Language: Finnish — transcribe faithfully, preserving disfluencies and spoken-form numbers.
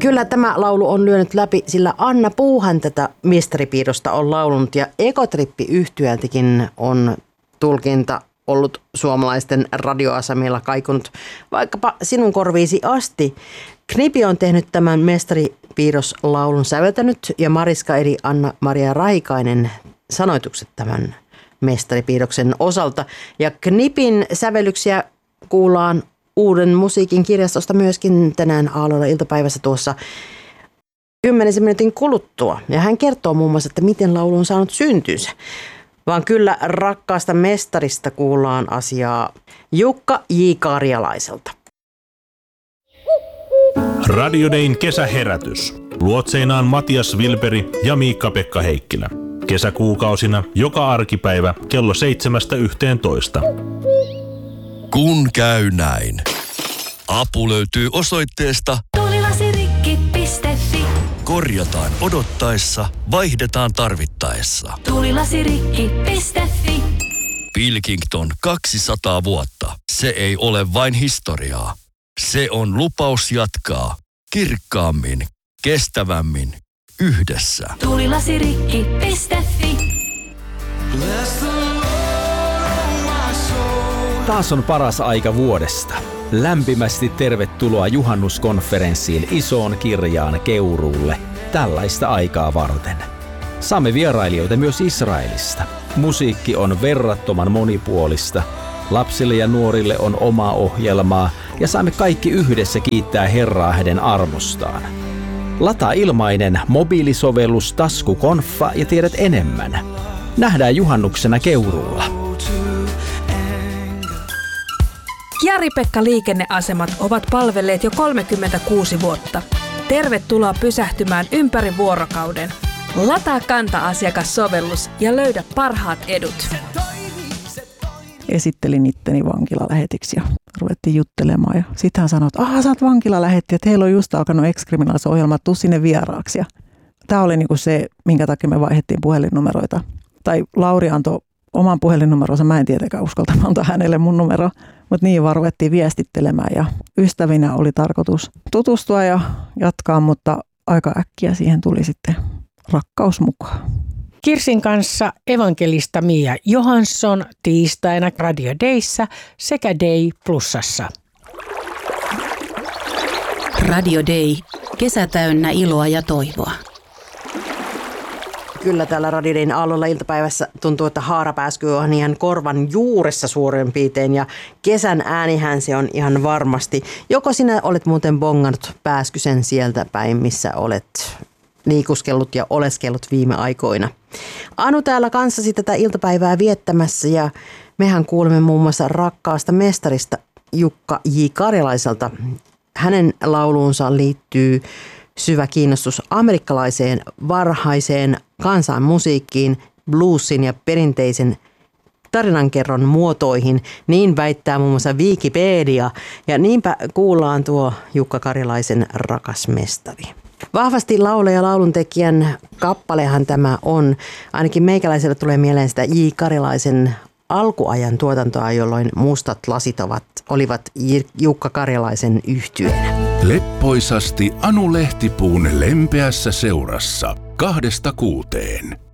Kyllä tämä laulu on lyönyt läpi, sillä Anna Puuhan tätä mestaripiirrosta on laulunut ja Ekotrippi-yhtyeltäkin on tulkinta ollut suomalaisten radioasemilla kaikunut vaikkapa sinun korviisi asti. Knipi on tehnyt tämän mestaripiirroslaulun säveltänyt ja Mariska eli Anna-Maria Raikainen sanoitukset tämän mestaripiirroksen osalta. Ja Knipin sävellyksiä kuullaan Uuden musiikin kirjastosta myöskin tänään aamulla iltapäivässä tuossa kymmenisen minuutin kuluttua. Ja hän kertoo muun muassa, että miten laulu on saanut syntynsä. Vaan kyllä rakkaasta mestarista kuullaan asiaa Jukka J. Karjalaiselta. Radio Dayn kesäherätys. Luotseinaan Matias Vilperi ja Miikka-Pekka Heikkilä. Kesäkuukausina joka arkipäivä kello seitsemästä yhteentoista. Kun käy näin. Apu löytyy osoitteesta tuulilasirikki piste fi. Korjataan odottaessa, vaihdetaan tarvittaessa. tuulilasirikki piste fi. Pilkington kaksisataa vuotta. Se ei ole vain historiaa. Se on lupaus jatkaa kirkkaammin, kestävämmin, yhdessä. tuulilasirikki piste fi. Taas on paras aika vuodesta. Lämpimästi tervetuloa juhannuskonferenssiin isoon kirjaan Keuruulle tällaista aikaa varten. Saamme vierailijoita myös Israelista. Musiikki on verrattoman monipuolista. Lapsille ja nuorille on omaa ohjelmaa ja saamme kaikki yhdessä kiittää Herraa hänen armostaan. Lataa ilmainen mobiilisovellus Taskukonfa ja tiedät enemmän. Nähdään juhannuksena Keuruulla. Jari-Pekka liikenneasemat ovat palvelleet jo kolmekymmentäkuusi vuotta. Tervetuloa pysähtymään ympäri vuorokauden. Lataa Kanta-asiakassovellus ja löydä parhaat edut. Esittelin itteni vankilalähetiksi ja ruvettiin juttelemaan. Ja sitten hän sanoi, että aha, sä oot vankilalähetti ja teillä on just alkanut ex-kriminaalis-ohjelma, tuu sinne vieraaksi. Tämä oli niinku se, minkä takia me vaihdettiin puhelinnumeroita. Tai Lauri antoi oman puhelinnumeronsa, mä en tietenkään uskalta antaa hänelle mun numero, mutta niin vaan ruvettiin viestittelemään ja ystävinä oli tarkoitus tutustua ja jatkaa, mutta aika äkkiä siihen tuli sitten rakkaus mukaan. Kirsin kanssa evankelista Mia Johansson tiistaina Radio Dayssä sekä Day Plusassa. Radio Day. Kesä täynnä iloa ja toivoa. Kyllä täällä Radio Dayn aallolla iltapäivässä tuntuu, että haarapääsky on ihan korvan juuressa suurin piirtein ja kesän äänihän se on ihan varmasti. Joko sinä olet muuten bongannut pääskysen sieltä päin, missä olet liikuskellut ja oleskellut viime aikoina. Anu täällä kanssasi tätä iltapäivää viettämässä ja mehän kuulemme muun muassa rakkaasta mestarista Jukka J. Karjalaiselta. Hänen lauluunsa liittyy syvä kiinnostus amerikkalaiseen varhaiseen kansanmusiikkiin, bluesin ja perinteisen tarinankerron muotoihin. Niin väittää muun muassa Wikipedia. Ja niinpä kuullaan tuo Jukka Karjalaisen rakas mestari. Vahvasti laulaja lauluntekijän kappalehan tämä on. Ainakin meikäläisellä tulee mieleen sitä J. Karjalaisen alkuajan tuotantoa, jolloin mustat lasit ovat, olivat Jukka Karjalaisen yhtyeenä. Leppoisasti Anu Lehtipuun lempeässä seurassa kahdesta kuuteen.